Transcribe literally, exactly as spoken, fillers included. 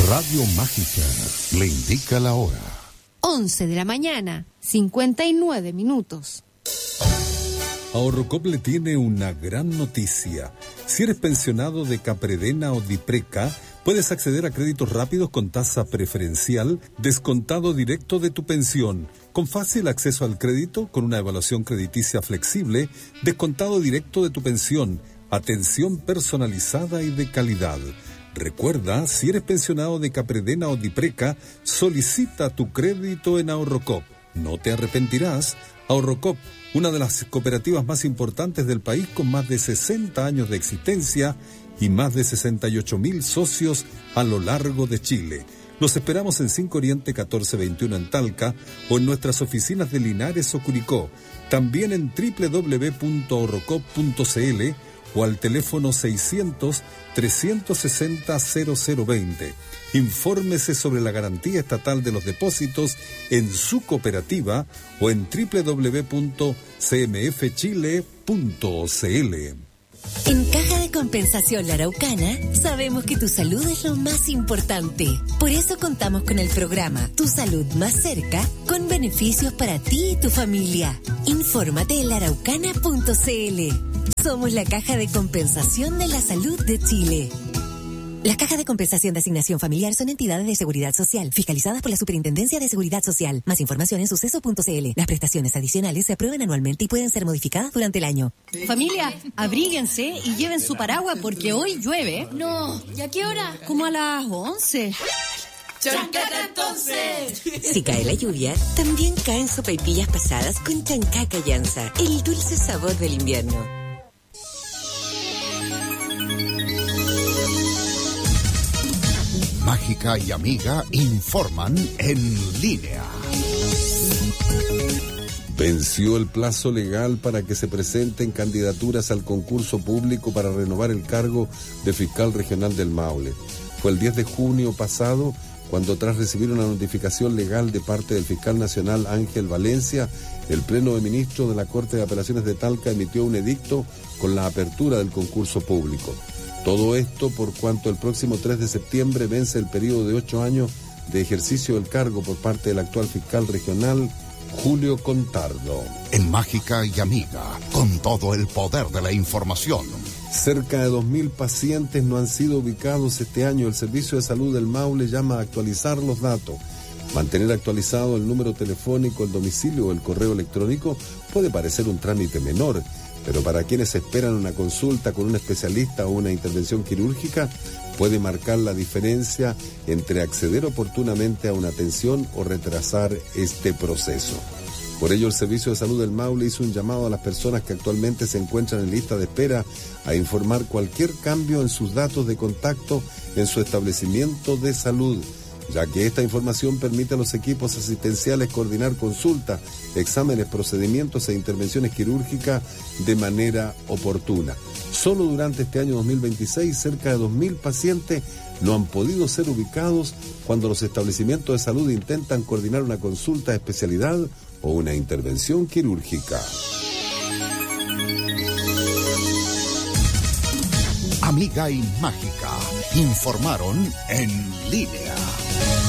Radio Mágica le indica la hora. once de la mañana, cincuenta y nueve minutos. Ahorrocop le tiene una gran noticia. Si eres pensionado de Capredena o Dipreca, puedes acceder a créditos rápidos con tasa preferencial, descontado directo de tu pensión, con fácil acceso al crédito, con una evaluación crediticia flexible, descontado directo de tu pensión, atención personalizada y de calidad. Recuerda, si eres pensionado de Capredena o Dipreca, solicita tu crédito en Ahorrocop. No te arrepentirás. Ahorrocop, una de las cooperativas más importantes del país con más de sesenta años de existencia y más de sesenta y ocho mil socios a lo largo de Chile. Los esperamos en cinco Oriente catorce veintiuno en Talca o en nuestras oficinas de Linares o Curicó. También en doble u doble u doble u punto ahorrocop punto c l o al teléfono seiscientos, trescientos sesenta, cero cero veinte. Infórmese sobre la garantía estatal de los depósitos en su cooperativa o en doble u doble u doble u punto c m f chile punto c l. En Caja de Compensación La Araucana sabemos que tu salud es lo más importante. Por eso contamos con el programa Tu Salud Más Cerca, con beneficios para ti y tu familia. Infórmate en la araucana punto c l. Somos la Caja de Compensación de la Salud de Chile. Las cajas de compensación de asignación familiar son entidades de seguridad social, fiscalizadas por la Superintendencia de Seguridad Social. Más información en suceso punto c l. Las prestaciones adicionales se aprueban anualmente y pueden ser modificadas durante el año. Familia, abríguense y lleven su paraguas porque hoy llueve. No, ¿y a qué hora? Como a las once. ¡Chancaca entonces! Si cae la lluvia, también caen sopaipillas pasadas con Chancaca Llanza, el dulce sabor del invierno. Mágica y Amiga informan en línea. Venció el plazo legal para que se presenten candidaturas al concurso público para renovar el cargo de fiscal regional del Maule. Fue el diez de junio pasado cuando, tras recibir una notificación legal de parte del fiscal nacional Ángel Valencia, el Pleno de Ministros de la Corte de Apelaciones de Talca emitió un edicto con la apertura del concurso público. Todo esto por cuanto el próximo tres de septiembre vence el periodo de ocho años de ejercicio del cargo por parte del actual fiscal regional, Julio Contardo. En Mágica y Amiga, con todo el poder de la información. Cerca de dos mil pacientes no han sido ubicados este año. El Servicio de Salud del Maule llama a actualizar los datos. Mantener actualizado el número telefónico, el domicilio o el correo electrónico puede parecer un trámite menor, pero para quienes esperan una consulta con un especialista o una intervención quirúrgica, puede marcar la diferencia entre acceder oportunamente a una atención o retrasar este proceso. Por ello, el Servicio de Salud del Maule hizo un llamado a las personas que actualmente se encuentran en lista de espera a informar cualquier cambio en sus datos de contacto en su establecimiento de salud, ya que esta información permite a los equipos asistenciales coordinar consultas, exámenes, procedimientos e intervenciones quirúrgicas de manera oportuna. Solo durante este año dos mil veintiséis, cerca de dos mil pacientes no han podido ser ubicados cuando los establecimientos de salud intentan coordinar una consulta de especialidad o una intervención quirúrgica. Amiga y Mágica informaron en línea.